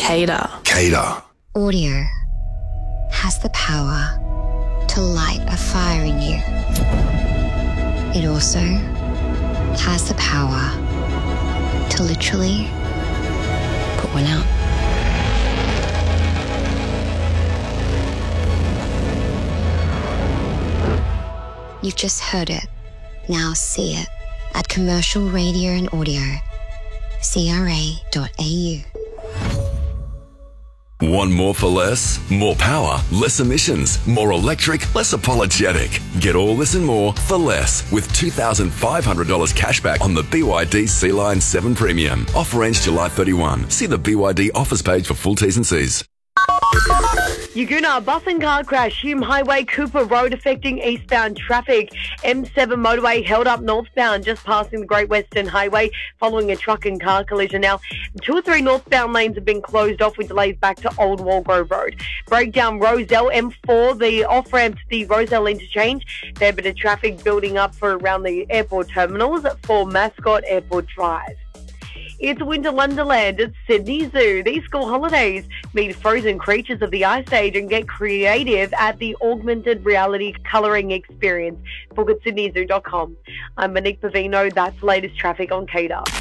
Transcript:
CADA. CADA. Audio has the power to light a fire in you. It also has the power to literally put one out. You've just heard it. Now see it at Commercial Radio and Audio, CRA.au. Want more for less? More power, less emissions, more electric, less apologetic. Get all this and more for less with $2,500 cashback on the BYD Sea-Line 7 Premium. Offer ends July 31. See the BYD offers page for full T's and C's. Yaguna, bus and car crash, Hume Highway, Cooper Road affecting eastbound traffic. M7 motorway held up northbound just passing the Great Western Highway following a truck and car collision. Now, 2 or 3 northbound lanes have been closed off with delays back to Old Walgrove Road. Breakdown Roselle, M4, the off-ramp to the Roselle interchange. There a bit of traffic building up for around the airport terminals for Mascot Airport Drive. It's Winter Wonderland at Sydney Zoo. These school holidays meet frozen creatures of the Ice Age and get creative at the augmented reality colouring experience. Book at sydneyzoo.com. I'm Monique Pavino. That's the latest traffic on CADA.